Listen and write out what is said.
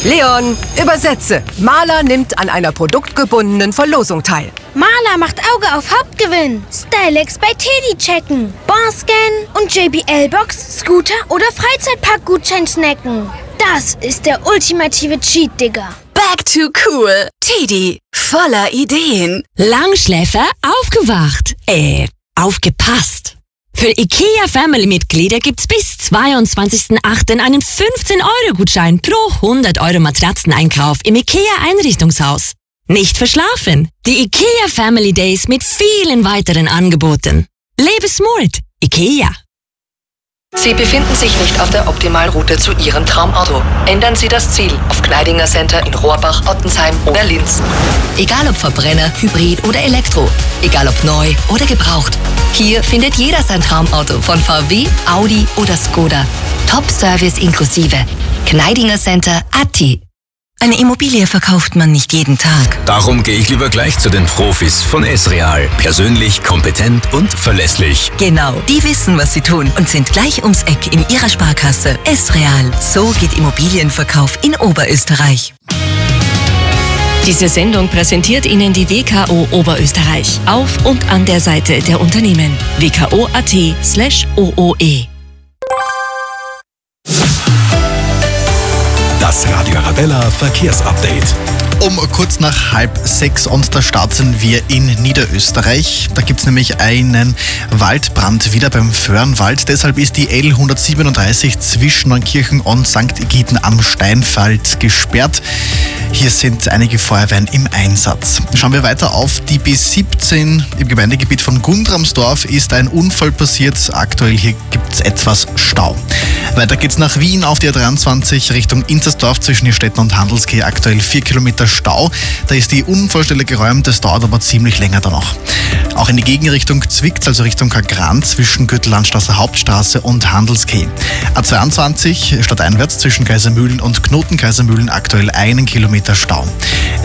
Leon, übersetze. Maler nimmt an einer produktgebundenen Verlosung teil. Maler macht Auge auf Hauptgewinn. Stylex bei Teddy checken. Barscan und JBL-Box, Scooter oder Freizeitpark-Gutschein snacken. Das ist der ultimative Cheat, Digga. Back to cool. Teddy, voller Ideen. Langschläfer aufgewacht. Aufgepasst. Für IKEA-Family-Mitglieder gibt's bis 22.08. einen 15-Euro-Gutschein pro 100 Euro Matratzeneinkauf im IKEA-Einrichtungshaus. Nicht verschlafen. Die IKEA Family Days mit vielen weiteren Angeboten. Lebe smart. IKEA. Sie befinden sich nicht auf der optimalen Route zu Ihrem Traumauto. Ändern Sie das Ziel auf Kneidinger Center in Rohrbach, Ottensheim oder Linz. Egal ob Verbrenner, Hybrid oder Elektro. Egal ob neu oder gebraucht. Hier findet jeder sein Traumauto von VW, Audi oder Skoda. Top-Service inklusive. Kneidinger Center AT. Eine Immobilie verkauft man nicht jeden Tag. Darum gehe ich lieber gleich zu den Profis von S-Real. Persönlich, kompetent und verlässlich. Genau, die wissen, was sie tun und sind gleich ums Eck in ihrer Sparkasse. S-Real, so geht Immobilienverkauf in Oberösterreich. Diese Sendung präsentiert Ihnen die WKO Oberösterreich. Auf und an der Seite der Unternehmen. wko.at/OOE. Das Radio Arabella Verkehrsupdate. Um kurz nach 5:30 und da starten wir in Niederösterreich. Da gibt es nämlich einen Waldbrand wieder beim Föhrenwald. Deshalb ist die L137 zwischen Neunkirchen und St. Egiden am Steinfeld gesperrt. Hier sind einige Feuerwehren im Einsatz. Schauen wir weiter auf die B17. Im Gemeindegebiet von Gundramsdorf ist ein Unfall passiert. Aktuell hier gibt es etwas Stau. Weiter geht's nach Wien auf die A23 Richtung Inzersdorf zwischen Städten und Handelskeh. Aktuell 4 Kilometer Stau. Da ist die Unfallstelle geräumt, das dauert aber ziemlich länger dann noch. Auch in die Gegenrichtung Zwickt, also Richtung Kagran zwischen Gürtellandstraße Hauptstraße und Handelskeh. A22 stadteinwärts zwischen Kaisermühlen und Knoten Kaisermühlen aktuell 1 Kilometer Stau.